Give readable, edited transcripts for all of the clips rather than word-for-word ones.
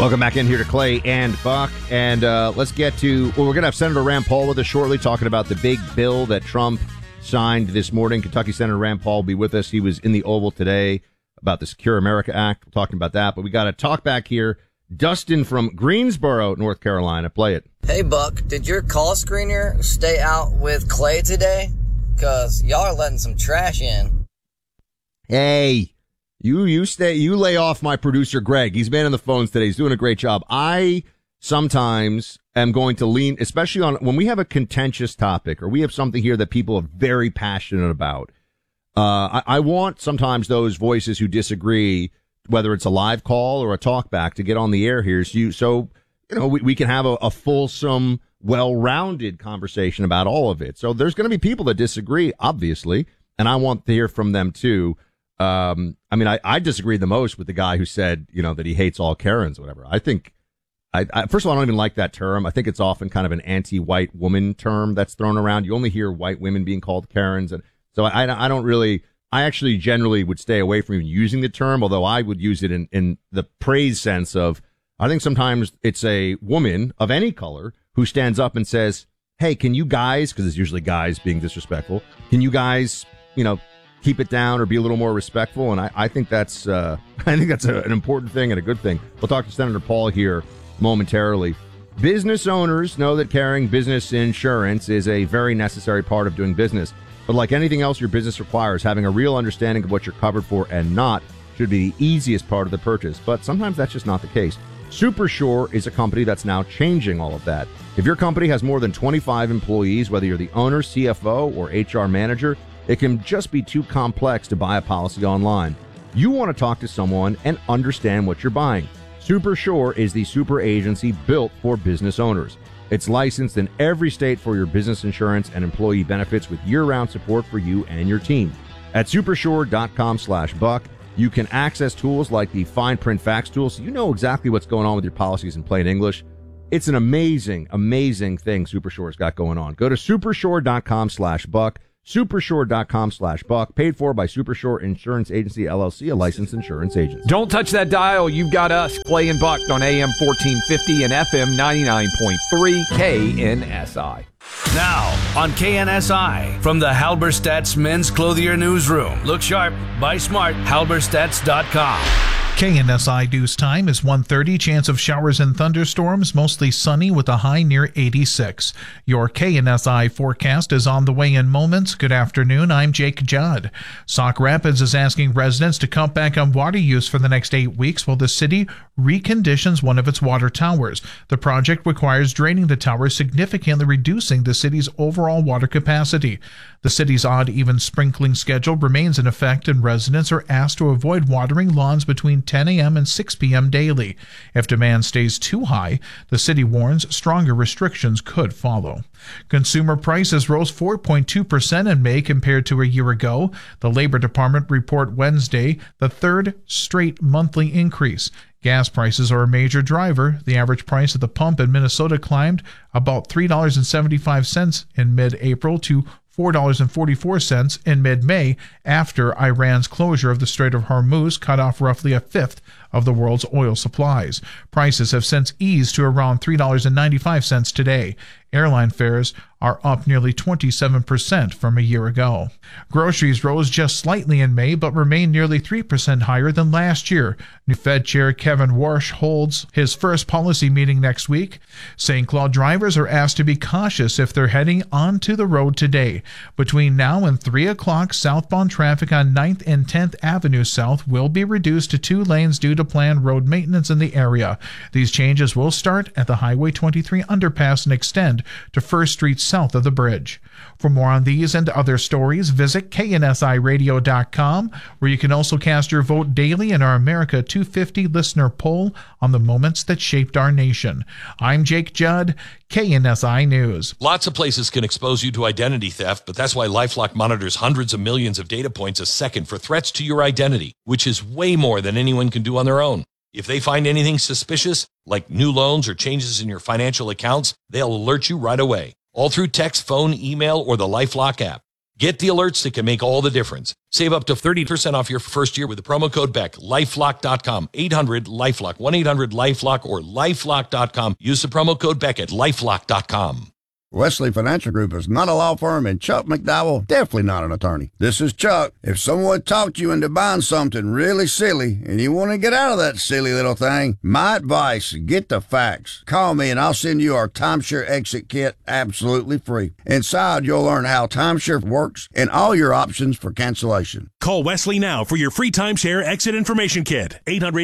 Welcome back in here to Clay and Buck. And let's get to, we're going to have Senator Rand Paul with us shortly, talking about the big bill that Trump signed this morning. Kentucky Senator Rand Paul will be with us. He was in the Oval today about the Secure America Act. We're talking about that. But we got to talk back here. Dustin from Greensboro, North Carolina. Play it. Hey, Buck, did your call screener stay out with Clay today? Because y'all are letting some trash in. Hey. You lay off my producer, Greg. He's been on the phones today. He's doing a great job. I sometimes am going to lean, especially on when we have a contentious topic or we have something here that people are very passionate about. I want sometimes those voices who disagree, whether it's a live call or a talk back, to get on the air here. So we can have a fulsome, well-rounded conversation about all of it. So there's going to be people that disagree, obviously, and I want to hear from them too. I disagree the most with the guy who said, that he hates all Karens, whatever. I think, first of all, I don't even like that term. I think it's often kind of an anti-white woman term that's thrown around. You only hear white women being called Karens. And so I actually generally would stay away from even using the term, although I would use it in the praise sense of, I think sometimes it's a woman of any color who stands up and says, hey, can you guys, because it's usually guys being disrespectful, can you guys, keep it down or be a little more respectful? And I think that's an important thing and a good thing. We'll talk to Senator Paul here momentarily. Business owners know that carrying business insurance is a very necessary part of doing business. But like anything else your business requires, having a real understanding of what you're covered for and not should be the easiest part of the purchase. But sometimes that's just not the case. SuperSure is a company that's now changing all of that. If your company has more than 25 employees, whether you're the owner, CFO, or HR manager, it can just be too complex to buy a policy online. You want to talk to someone and understand what you're buying. SuperSure is the super agency built for business owners. It's licensed in every state for your business insurance and employee benefits with year-round support for you and your team. At supersure.com/buck, you can access tools like the fine print fax tool so you know exactly what's going on with your policies in plain English. It's an amazing, amazing thing SuperSure's got going on. Go to supersure.com/buck. Supersure.com/buck, paid for by Supersure Insurance Agency, LLC, a licensed insurance agent. Don't touch that dial. You've got us, Clay and Buck, on AM 1450 and FM 99.3 KNSI. Now on KNSI, from the Halberstadt's Men's Clothier Newsroom. Look sharp, buy smart, halberstadts.com. KNSI news time is 1:30. Chance of showers and thunderstorms, mostly sunny with a high near 86. Your KNSI forecast is on the way in moments. Good afternoon. I'm Jake Judd. Sauk Rapids is asking residents to cut back on water use for the next 8 weeks while the city reconditions one of its water towers. The project requires draining the tower, significantly reducing the city's overall water capacity. The city's odd-even sprinkling schedule remains in effect, and residents are asked to avoid watering lawns between 10 a.m. and 6 p.m. daily. If demand stays too high, the city warns stronger restrictions could follow. Consumer prices rose 4.2% in May compared to a year ago. The Labor Department report Wednesday the third straight monthly increase. Gas prices are a major driver. The average price at the pump in Minnesota climbed about $3.75 in mid-April to $4.44 in mid-May after Iran's closure of the Strait of Hormuz cut off roughly a fifth of the world's oil supplies. Prices have since eased to around $3.95 today. Airline fares are up nearly 27% from a year ago. Groceries rose just slightly in May, but remain nearly 3% higher than last year. New Fed Chair Kevin Warsh holds his first policy meeting next week. St. Cloud drivers are asked to be cautious if they're heading onto the road today. Between now and 3 o'clock, southbound traffic on 9th and 10th Avenue South will be reduced to 2 lanes due to planned road maintenance in the area. These changes will start at the Highway 23 underpass and extend to First Street south of the bridge. For more on these and other stories, visit KNSIRadio.com, where you can also cast your vote daily in our America 250 listener poll on the moments that shaped our nation. I'm Jake Judd, KNSI News. Lots of places can expose you to identity theft, but that's why LifeLock monitors hundreds of millions of data points a second for threats to your identity, which is way more than anyone can do on their own. If they find anything suspicious, like new loans or changes in your financial accounts, they'll alert you right away, all through text, phone, email, or the LifeLock app. Get the alerts that can make all the difference. Save up to 30% off your first year with the promo code BECK. LifeLock.com. 800-LIFELOCK. 1-800-LIFELOCK or LifeLock.com. Use the promo code BECK at LifeLock.com. Wesley Financial Group is not a law firm, and Chuck McDowell definitely not an attorney. This is Chuck. If someone talked you into buying something really silly and you want to get out of that silly little thing, my advice, get the facts. Call me and I'll send you our timeshare exit kit absolutely free. Inside, you'll learn how timeshare works and all your options for cancellation. Call Wesley now for your free timeshare exit information kit.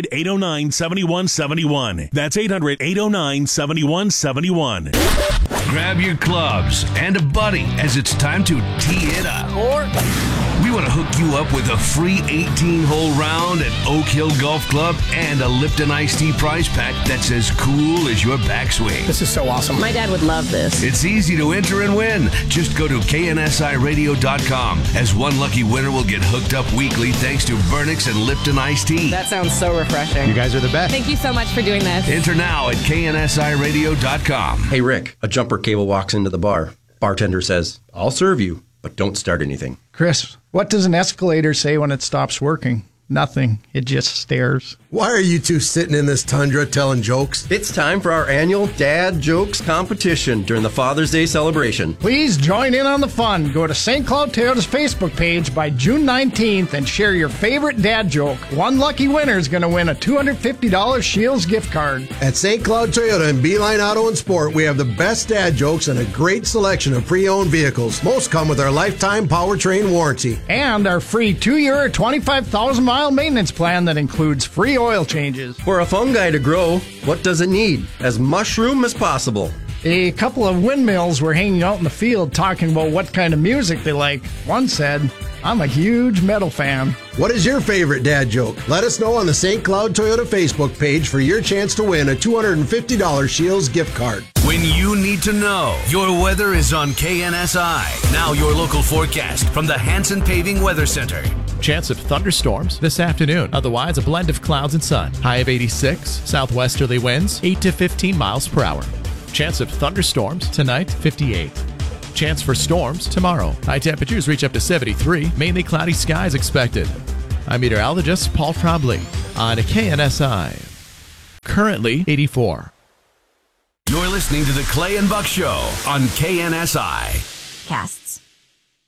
800-809-7171. That's 800-809-7171. Grab your clubs and a buddy as it's time to tee it up. We want to hook you up with a free 18-hole round at Oak Hill Golf Club and a Lipton Iced Tea prize pack that's as cool as your backswing. This is so awesome. My dad would love this. It's easy to enter and win. Just go to KNSIRadio.com, as one lucky winner will get hooked up weekly thanks to Vernix and Lipton Iced Tea. That sounds so refreshing. You guys are the best. Thank you so much for doing this. Enter now at KNSIRadio.com. Hey, Rick, a jumper cable walks into the bar. Bartender says, "I'll serve you, but don't start anything." Chris, what does an escalator say when it stops working? Nothing. It just stares. Why are you two sitting in this tundra telling jokes? It's time for our annual Dad Jokes competition during the Father's Day celebration. Please join in on the fun. Go to St. Cloud Toyota's Facebook page by June 19th and share your favorite dad joke. One lucky winner is going to win a $250 Shields gift card. At St. Cloud Toyota and Beeline Auto and Sport, we have the best dad jokes and a great selection of pre-owned vehicles. Most come with our lifetime powertrain warranty. And our free 2-year, 25,000-mile maintenance plan that includes free oil changes. For a fungi to grow, what does it need? As mushroom as possible. A couple of windmills were hanging out in the field talking about what kind of music they like. One said, "I'm a huge metal fan." What is your favorite dad joke? Let us know on the St. Cloud Toyota Facebook page for your chance to win a $250 Shields gift card. When you need to know, your weather is on KNSI. Now your local forecast from the Hanson Paving Weather Center. Chance of thunderstorms this afternoon. Otherwise, a blend of clouds and sun. High of 86. Southwesterly winds 8 to 15 miles per hour. Chance of thunderstorms tonight, 58. Chance for storms tomorrow. High temperatures reach up to 73. Mainly cloudy skies expected. I'm meteorologist Paul Trombley on KNSI. Currently 84. You're listening to the Clay and Buck Show on KNSI. Casts.